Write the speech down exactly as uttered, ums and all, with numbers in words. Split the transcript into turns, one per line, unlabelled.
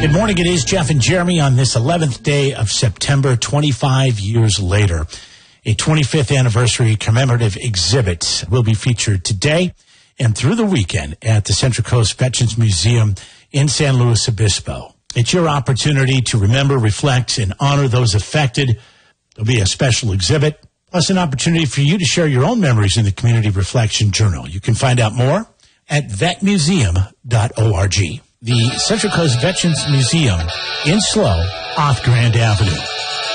Good morning. It is Jeff and Jeremy on this eleventh day of September, twenty-five years later. A twenty-fifth anniversary commemorative exhibit will be featured today and through the weekend at the Central Coast Veterans Museum in San Luis Obispo. It's your opportunity to remember, reflect, and honor those affected. There'll be a special exhibit, plus an opportunity for you to share your own memories in the Community Reflection Journal. You can find out more at vet museum dot org. The Central Coast Veterans Museum in S L O off Grand Avenue.